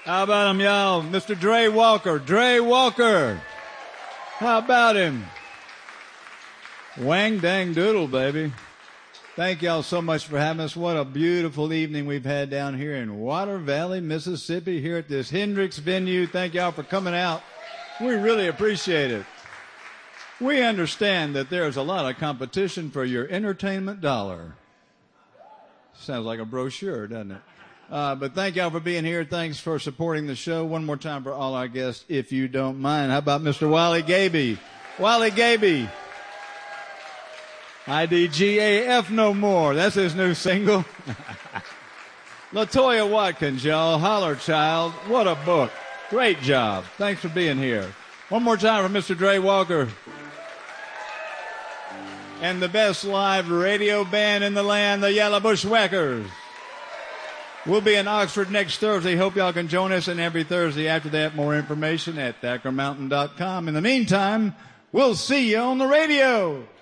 How about him, y'all? Mr. Dre Walker. Dre Walker. How about him? Wang dang doodle, baby. Thank y'all so much for having us. What a beautiful evening we've had down here in Water Valley, Mississippi, here at this Hendrix venue. Thank y'all for coming out. We really appreciate it. We understand that there's a lot of competition for your entertainment dollar. Sounds like a brochure, doesn't it? But thank y'all for being here. Thanks for supporting the show. One more time for all our guests, if you don't mind. How about Mr. Wally Gaby? Wally Gaby. IDGAF no more. That's his new single. LaToya Watkins, y'all. Holler Child. What a book. Great job. Thanks for being here. One more time for Mr. Dre Walker. And the best live radio band in the land, the Yellow Bushwhackers. We'll be in Oxford next Thursday. Hope y'all can join us. And every Thursday after that, more information at ThackerMountain.com. In the meantime, we'll see you on the radio.